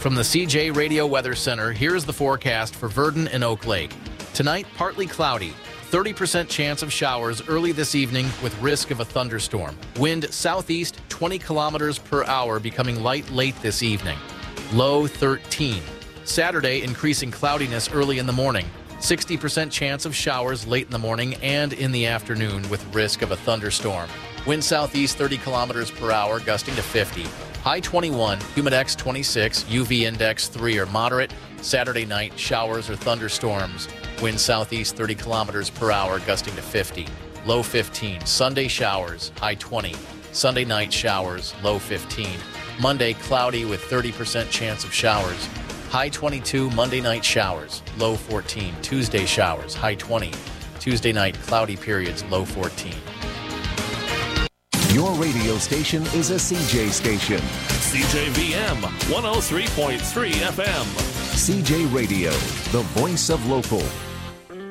From the CJ Radio Weather Center, here's the forecast for Verdon and Oak Lake. Tonight, partly cloudy. 30% chance of showers early this evening with risk of a thunderstorm. Wind southeast 20 kilometers per hour, becoming light late this evening. Low 13. Saturday, increasing cloudiness early in the morning. 60% chance of showers late in the morning and in the afternoon with risk of a thunderstorm. Wind southeast 30 kilometers per hour, gusting to 50. High 21, humidex 26, UV index 3 or moderate. Saturday night, showers or thunderstorms. Wind southeast 30 kilometers per hour, gusting to 50. Low 15. Sunday showers, high 20. Sunday night showers, low 15. Monday cloudy with 30% chance of showers. High 22. Monday night showers, low 14. Tuesday showers, high 20. Tuesday night cloudy periods, low 14. Your radio station is a CJ station. CJVM 103.3 FM. CJ Radio, the voice of local.